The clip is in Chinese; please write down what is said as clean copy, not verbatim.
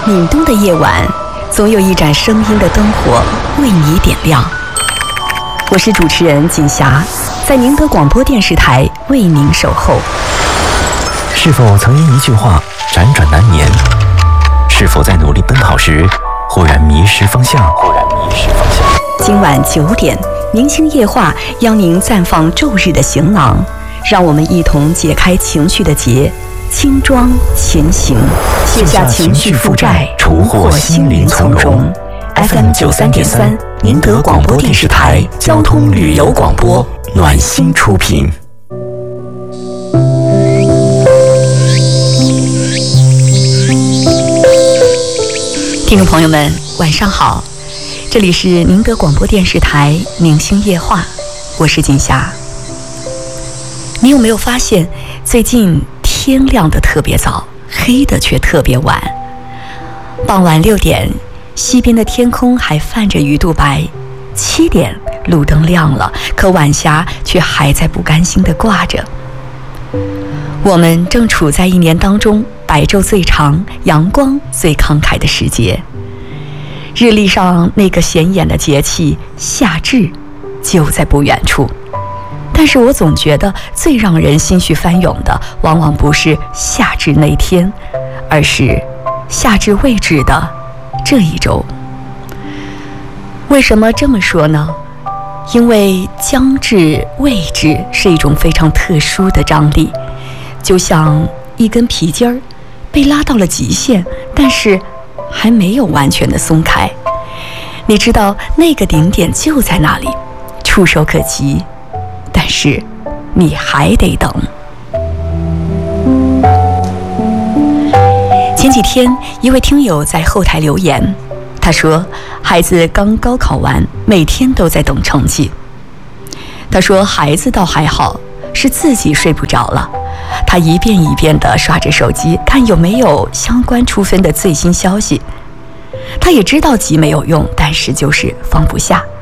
凛冬的夜晚，总有一盏声音的灯火为你点亮。我是主持人锦霞，在宁德广播电视台为您守候。 是否曾因一句话辗转难眠？是否在努力奔跑时忽然迷失方向？ 今晚9点，明星夜话邀您绽放昼日的行囊，让我们一同解开情绪的结，轻装前行，卸下情绪负债，重获心灵从容。FM 93.3，宁德广播电视台交通旅游广播暖心出品。听众朋友们，晚上好，这里是宁德广播电视台明星夜话，我是锦霞。你有没有发现，最近天亮得特别早，黑得却特别晚？傍晚6点，西边的天空还泛着鱼肚白；7点，路灯亮了，可晚霞却还在不甘心地挂着。我们正处在一年当中白昼最长、阳光最慷慨的时节。日历上那个显眼的节气夏至就在不远处，但是我总觉得最让人心绪翻涌的往往不是夏至那天，而是夏至未至的这一周。为什么这么说呢？因为将至未至是一种非常特殊的张力，就像一根皮筋儿被拉到了极限，但是还没有完全的松开。你知道那个顶点就在那里，触手可及，但是你还得等。前几天一位听友在后台留言，他说孩子刚高考完，每天都在等成绩。他说孩子倒还好，是自己睡不着了，他一遍一遍地刷着手机，看有没有相关出分的最新消息。他也知道急没有用，但是就是放不下。